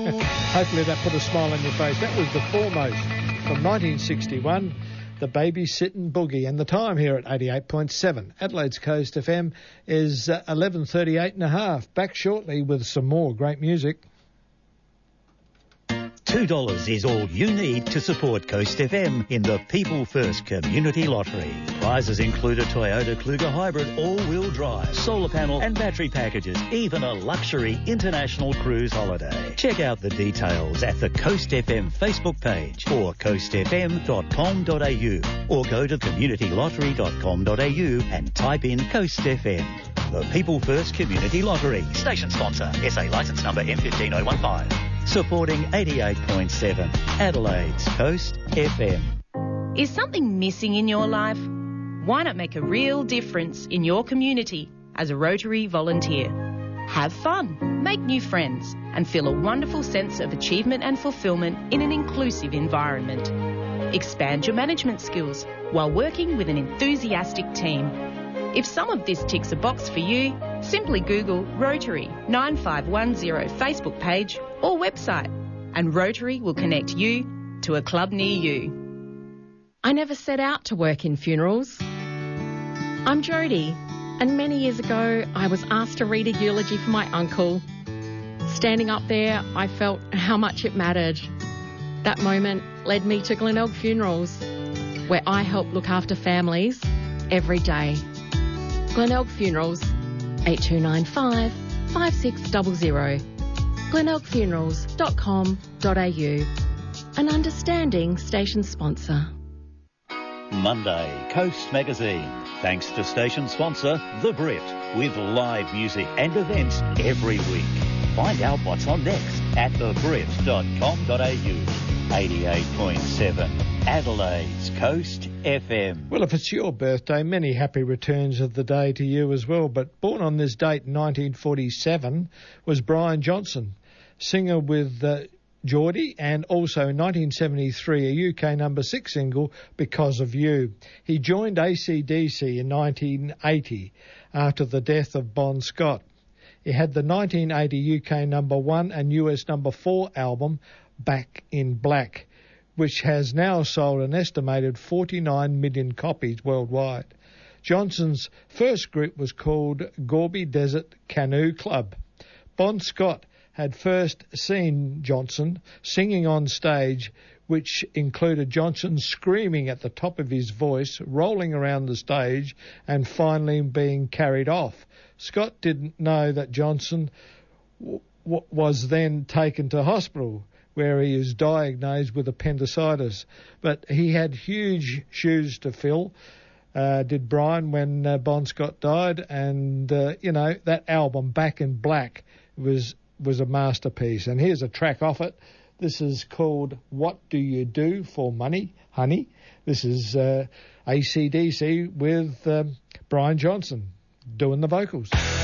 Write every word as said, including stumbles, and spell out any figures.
Hopefully that put a smile on your face. That was The Foremost from nineteen sixty-one, the Babysitting Boogie. And the time here at eighty-eight point seven Adelaide's Coast F M is uh, eleven thirty-eight and a half. Back shortly with some more great music. two dollars is all you need to support Coast F M in the People First Community Lottery. Prizes include a Toyota Kluger Hybrid all-wheel drive, solar panel and battery packages, even a luxury international cruise holiday. Check out the details at the Coast F M Facebook page or coast f m dot com dot a u or go to community lottery dot com dot a u and type in Coast F M. The People First Community Lottery. Station sponsor, S A licence number M one five oh one five. Supporting eighty-eight point seven Adelaide's Coast F M. Is something missing in your life? Why not make a real difference in your community as a Rotary volunteer? Have fun, make new friends, and feel a wonderful sense of achievement and fulfilment in an inclusive environment. Expand your management skills while working with an enthusiastic team. If some of this ticks a box for you, simply Google Rotary nine five one zero Facebook page or website, and Rotary will connect you to a club near you. I never set out to work in funerals. I'm Jodie, and many years ago I was asked to read a eulogy for my uncle. Standing up there, I felt how much it mattered. That moment led me to Glenelg Funerals, where I help look after families every day. Glenelg Funerals, eight two nine five, five six zero zero. glenelg funerals dot com dot a u. An understanding station sponsor. Monday, Coast Magazine. Thanks to station sponsor, The Brit, with live music and events every week. Find out what's on next at the brit dot com dot a u. eighty-eight point seven Adelaide's Coast F M. Well, if it's your birthday, many happy returns of the day to you as well. But born on this date in nineteen forty-seven was Brian Johnson, singer with uh, Geordie, and also in nineteen seventy-three a U K number six single, Because of You. He joined A C D C in nineteen eighty after the death of Bon Scott. He had the nineteen eighty U K number one and U S number four album, Back in Black, which has now sold an estimated forty-nine million copies worldwide. Johnson's first group was called Gorbey Desert Canoe Club. Bon Scott had first seen Johnson singing on stage, which included Johnson screaming at the top of his voice, rolling around the stage, and finally being carried off. Scott didn't know that Johnson w- w- was then taken to hospital, where he was diagnosed with appendicitis. But he had huge shoes to fill, uh, did Brian, when uh, Bon Scott died. And, uh, you know, that album, Back in Black, was was a masterpiece. And here's a track off it. This is called What Do You Do for Money, Honey? This is uh, A C D C with um, Brian Johnson doing the vocals.